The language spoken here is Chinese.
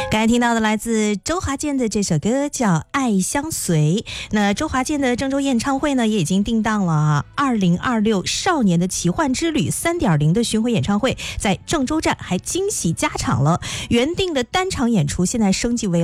刚才听到的来自周华健的这首歌叫《爱相随》。那周华健的郑州演唱会呢，也已经定档了2026少年的奇幻之旅 3.0 的巡回演唱会，在郑州站还惊喜加场了。原定的单场演出现在升级为